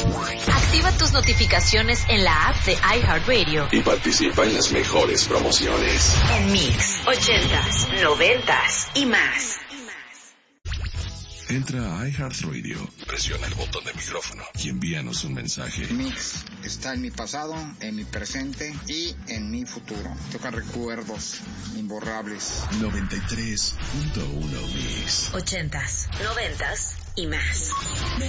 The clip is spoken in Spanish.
Activa tus notificaciones en la app de iHeartRadio y participa en las mejores promociones. en Mix 80s, 90s y más. Entra a iHeartRadio, presiona el botón de micrófono y envíanos un mensaje. Mix está en mi pasado, en mi presente y en mi futuro. Tocan recuerdos imborrables. 93.1 Mix. 80s, 90s y más.